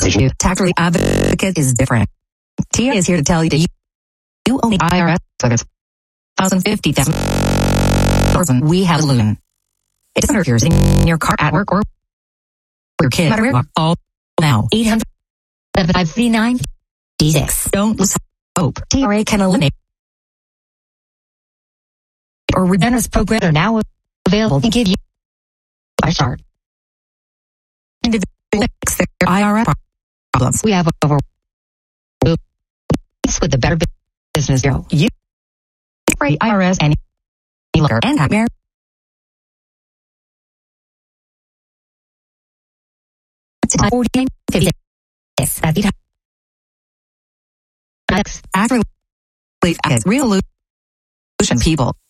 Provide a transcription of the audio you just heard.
legislation. Tax Relief Advocate is different. Tia is here to tell you that you owe the IRS service $1,050,000. We have a loan. It doesn't hurt if you're sitting in your car at work or your kid. All now. 800-759-D6. Don't lose hope. TRA can eliminate or Regenera's program are now available to give you a start. Individuals fix their IRS problems. We have over with the Better Business Bureau. You free IRS and longer and nightmare. Tax relief is real solution people.